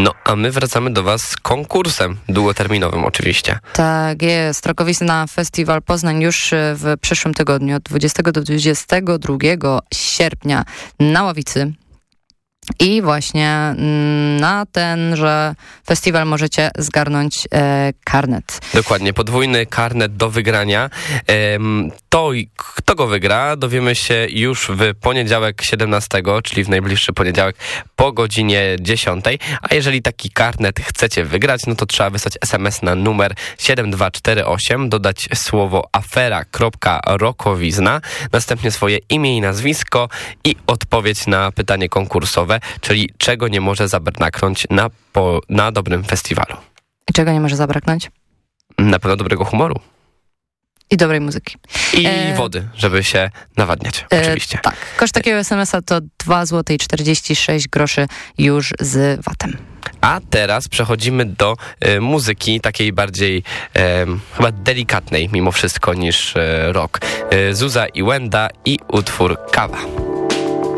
No, a my wracamy do Was z konkursem długoterminowym oczywiście. Tak jest. Rokowizyna Festiwal Poznań już w przyszłym tygodniu, od 20 do 22 sierpnia na Ławicy. I właśnie na tenże festiwal możecie zgarnąć karnet. Dokładnie, podwójny karnet do wygrania. Kto go wygra, dowiemy się już w poniedziałek 17, czyli w najbliższy poniedziałek po godzinie 10. A jeżeli taki karnet chcecie wygrać, no to trzeba wysłać SMS na numer 7248, dodać słowo afera.rokowizna, następnie swoje imię i nazwisko i odpowiedź na pytanie konkursowe, czyli czego nie może zabraknąć na dobrym festiwalu. I czego nie może zabraknąć? Na pewno dobrego humoru. I dobrej muzyki. I wody, żeby się nawadniać, oczywiście. Tak. Koszt takiego SMS-a to 2,46 zł już z VAT-em. A teraz przechodzimy do muzyki takiej bardziej chyba delikatnej mimo wszystko niż rock. Zuza i Wenda i utwór Kawa.